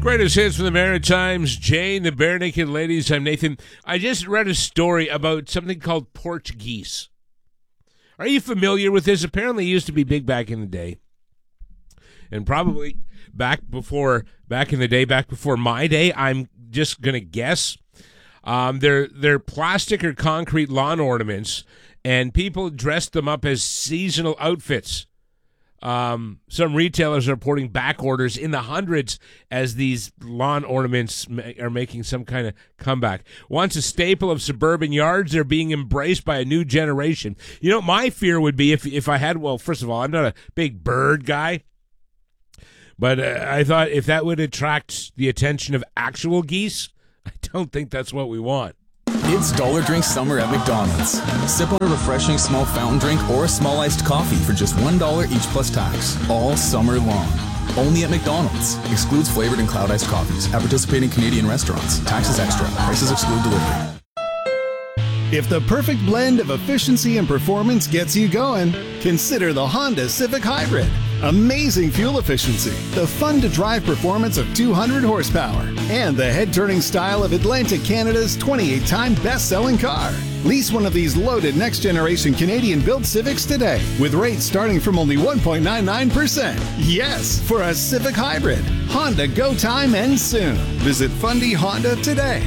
Greatest hits from the Maritimes, Jane, the Bare Naked Ladies. I'm Nathan. I just read a story about something called Portuguese. Are you familiar with this? Apparently it used to be big back in the day. And probably back before my day, I'm just going to guess. They're plastic or concrete lawn ornaments, and people dressed them up as seasonal outfits. Some retailers are reporting back orders in the hundreds as these lawn ornaments are making some kind of comeback. Once a staple of suburban yards, they're being embraced by a new generation. You know, my fear would be if I had, well, first of all, I'm not a big bird guy, but I thought if that would attract the attention of actual geese, I don't think that's what we want. It's Dollar Drink Summer at McDonald's. Sip on a refreshing small fountain drink or a small iced coffee for just $1 each plus tax, all summer long. Only at McDonald's. Excludes flavored and cloud iced coffees at participating Canadian restaurants. Taxes extra. Prices exclude delivery. If the perfect blend of efficiency and performance gets you going, consider the Honda Civic Hybrid. Amazing fuel efficiency, the fun-to-drive performance of 200 horsepower, and the head-turning style of Atlantic Canada's 28-time best-selling car. Lease one of these loaded next-generation Canadian-built Civics today, with rates starting from only 1.99%. Yes, for a Civic Hybrid. Honda Go Time ends soon. Visit Fundy Honda today.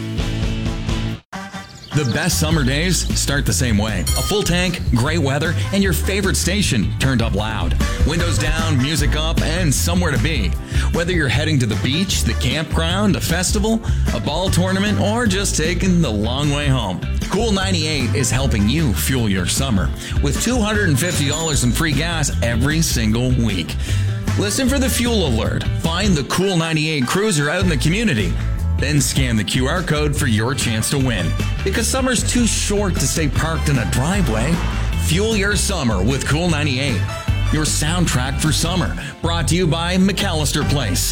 The best summer days start the same way. A full tank, great weather, and your favorite station turned up loud. Windows down, music up, and somewhere to be. Whether you're heading to the beach, the campground, a festival, a ball tournament, or just taking the long way home, Cool 98 is helping you fuel your summer with $250 in free gas every single week. Listen for the fuel alert. Find the Cool 98 cruiser out in the community. Then scan the QR code for your chance to win. Because summer's too short to stay parked in a driveway. Fuel your summer with Cool 98. Your soundtrack for summer. Brought to you by McAllister Place.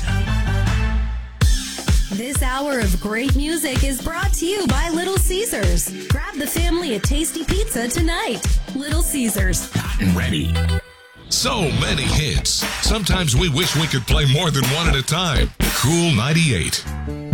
This hour of great music is brought to you by Little Caesars. Grab the family a tasty pizza tonight. Little Caesars. Hot and ready. So many hits. Sometimes we wish we could play more than one at a time. Cool 98.